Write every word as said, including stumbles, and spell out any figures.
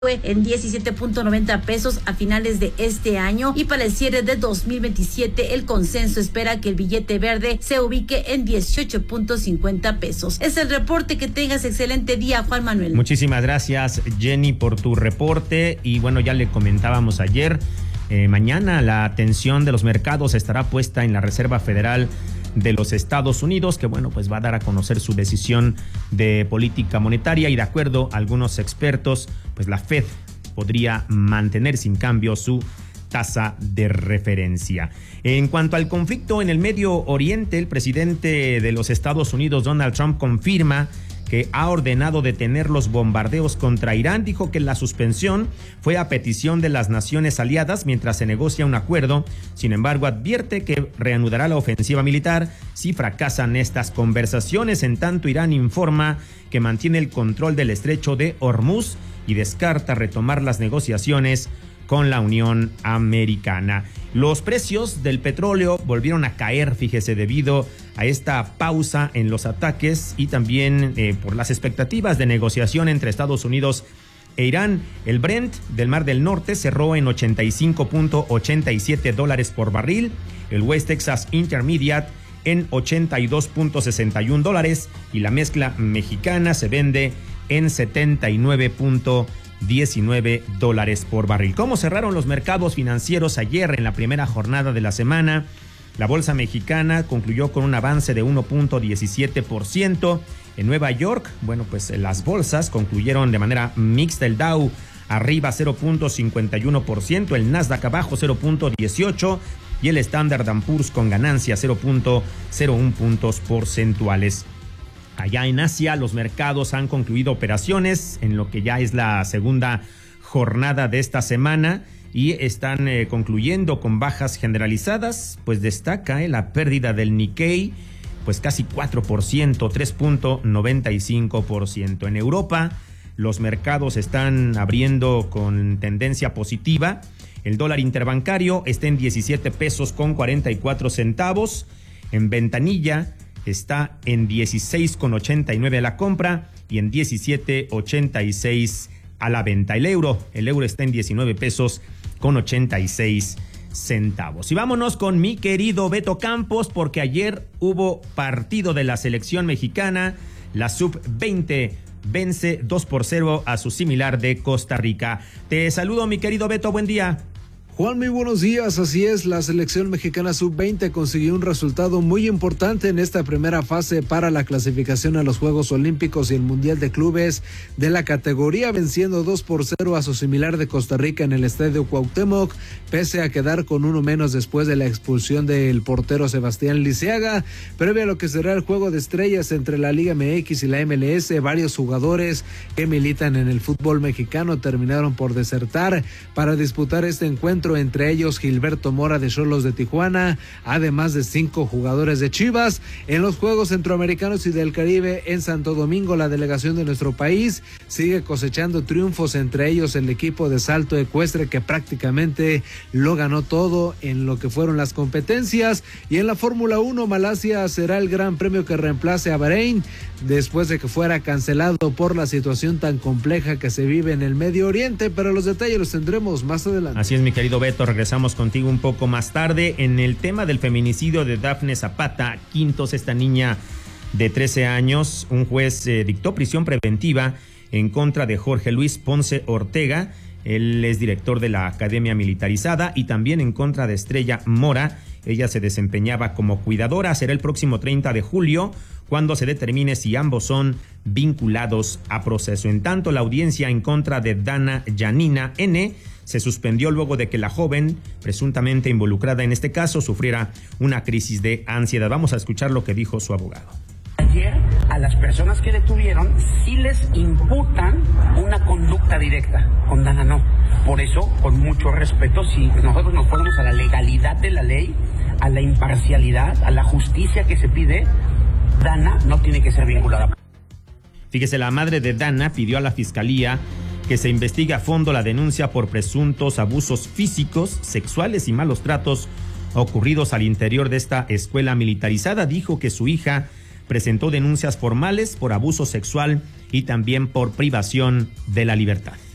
en diecisiete punto noventa pesos a finales de este año, y para el cierre de dos mil veintisiete el consenso espera que el billete verde se ubique en dieciocho punto cincuenta pesos. Es el reporte. Que tengas excelente día, Juan Manuel. Muchísimas gracias, Jenny, por tu reporte. Y bueno, ya le comentábamos ayer, eh, mañana la atención de los mercados estará puesta en la Reserva Federal de los Estados Unidos, que bueno, pues va a dar a conocer su decisión de política monetaria, y de acuerdo a algunos expertos, pues la Fed podría mantener sin cambio su tasa de referencia. En cuanto al conflicto en el Medio Oriente, el presidente de los Estados Unidos, Donald Trump, confirma que ha ordenado detener los bombardeos contra Irán. Dijo que la suspensión fue a petición de las naciones aliadas mientras se negocia un acuerdo. Sin embargo, advierte que reanudará la ofensiva militar si fracasan estas conversaciones. En tanto, Irán informa que mantiene el control del estrecho de Hormuz y descarta retomar las negociaciones con la Unión Americana. Los precios del petróleo volvieron a caer, fíjese, debido a esta pausa en los ataques y también eh, por las expectativas de negociación entre Estados Unidos e Irán. El Brent del Mar del Norte cerró en ochenta y cinco punto ochenta y siete dólares por barril, el West Texas Intermediate en ochenta y dos punto sesenta y uno dólares y la mezcla mexicana se vende en setenta y nueve punto diecinueve dólares por barril. ¿Cómo cerraron los mercados financieros ayer en la primera jornada de la semana? La bolsa mexicana concluyó con un avance de uno punto diecisiete por ciento. En Nueva York, bueno, pues las bolsas concluyeron de manera mixta. El Dow arriba cero punto cincuenta y uno por ciento, el Nasdaq abajo cero punto dieciocho y el Standard and Poor's con ganancia cero punto cero uno puntos porcentuales. Allá en Asia, los mercados han concluido operaciones en lo que ya es la segunda jornada de esta semana y están eh, concluyendo con bajas generalizadas. Pues destaca eh, la pérdida del Nikkei, pues casi cuatro por ciento, tres punto noventa y cinco por ciento. En Europa, los mercados están abriendo con tendencia positiva. El dólar interbancario está en diecisiete pesos con cuarenta y cuatro centavos. En ventanilla está en dieciséis con ochenta y nueve a la compra y en diecisiete ochenta y seis a la venta. El euro, el euro está en diecinueve pesos con ochenta y seis centavos. Y vámonos con mi querido Beto Campos, porque ayer hubo partido de la selección mexicana. La sub veinte vence dos por cero a su similar de Costa Rica. Te saludo, mi querido Beto, buen día. Juan, muy buenos días. Así es, la selección mexicana sub veinte consiguió un resultado muy importante en esta primera fase para la clasificación a los Juegos Olímpicos y el Mundial de Clubes de la categoría, venciendo dos por cero a su similar de Costa Rica en el Estadio Cuauhtémoc, pese a quedar con uno menos después de la expulsión del portero Sebastián Liceaga. Previo a lo que será el juego de estrellas entre la Liga M X y la M L S, varios jugadores que militan en el fútbol mexicano terminaron por desertar para disputar este encuentro, entre ellos Gilberto Mora de Xolos de Tijuana, además de cinco jugadores de Chivas. En los Juegos Centroamericanos y del Caribe en Santo Domingo, la delegación de nuestro país sigue cosechando triunfos, entre ellos el equipo de salto ecuestre, que prácticamente lo ganó todo en lo que fueron las competencias. Y en la Fórmula uno, Malasia será el gran premio que reemplace a Bahrein después de que fuera cancelado por la situación tan compleja que se vive en el Medio Oriente, pero los detalles los tendremos más adelante. Así es, mi querido Beto, regresamos contigo un poco más tarde. En el tema del feminicidio de Dafne Zapata Quintos, esta niña de trece años, un juez eh, dictó prisión preventiva en contra de Jorge Luis Ponce Ortega. Él es director de la Academia Militarizada, y también en contra de Estrella Mora. Ella se desempeñaba como cuidadora. Será el próximo treinta de julio cuando se determine si ambos son vinculados a proceso. En tanto, la audiencia en contra de Dana Yanina N se suspendió luego de que la joven, presuntamente involucrada en este caso, sufriera una crisis de ansiedad. Vamos a escuchar lo que dijo su abogado. Ayer a las personas que detuvieron sí les imputan una conducta directa, con Dana no. Por eso, con mucho respeto, si nosotros nos ponemos a la legalidad de la ley, a la imparcialidad, a la justicia que se pide, Dana no tiene que ser vinculada. Fíjese, la madre de Dana pidió a la fiscalía que se investigue a fondo la denuncia por presuntos abusos físicos, sexuales y malos tratos ocurridos al interior de esta escuela militarizada. Dijo que su hija presentó denuncias formales por abuso sexual y también por privación de la libertad.